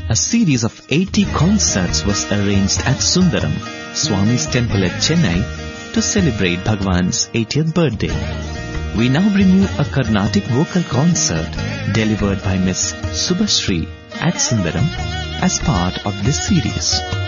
A series of 80 concerts was arranged at Sundaram, Swami's temple at Chennai, to celebrate Bhagwan's 80th birthday. We now bring you a Carnatic vocal concert delivered by Miss Subhashree at Sundaram as part of this series.